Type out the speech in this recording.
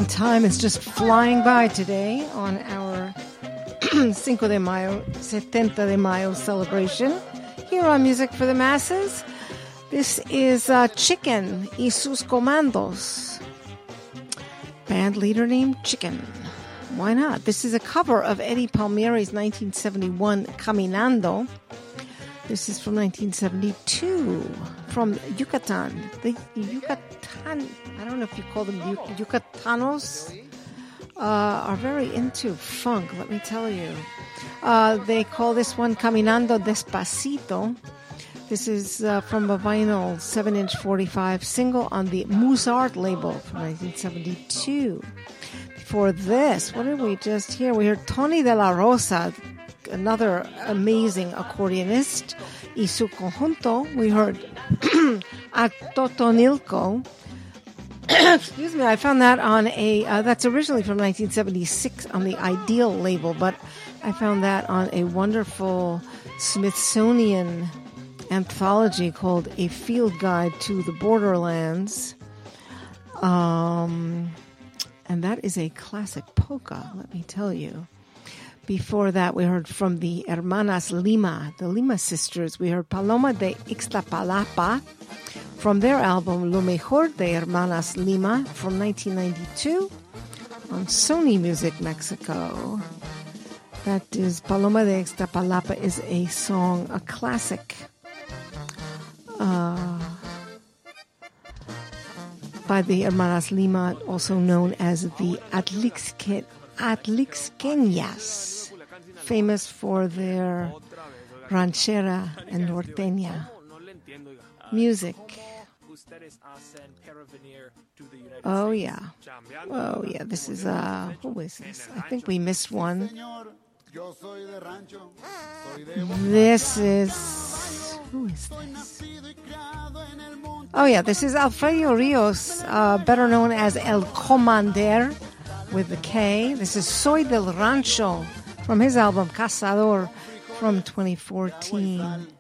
Time is just flying by today on our Cinco de Mayo, 70 de Mayo celebration here on Music for the Masses. This is Chicken y sus Comandos. Band leader named Chicken. Why not? This is a cover of Eddie Palmieri's 1971 Caminando. This is from 1972 from Yucatan. The Yucatan, I don't know if you call them Yucatanos, are very into funk, let me tell you. They call this one Caminando Despacito. This is from a vinyl 7-inch 45 single on the Mozart label from 1972. Before this, what did we just hear? We heard Tony de la Rosa, another amazing accordionist. Y su conjunto, we heard A Totonilco. Excuse me, I found that on that's originally from 1976 on the Ideal label, but I found that on a wonderful Smithsonian anthology called A Field Guide to the Borderlands. And that is a classic polka, let me tell you. Before that, we heard from the Hermanas Lima, the Lima sisters. We heard Paloma de Ixtapalapa from their album Lo Mejor de Hermanas Lima from 1992 on Sony Music Mexico. That is Paloma de Ixtapalapa is a song, a classic by the Hermanas Lima, also known as the Atlixqueñas, famous for their ranchera and norteña music. Oh yeah, this is who is this? I think we missed one. This is, who is this? Oh yeah, this is Alfredo Rios, better known as El Comander with the K. This is Soy del Rancho from his album Cazador from 2014.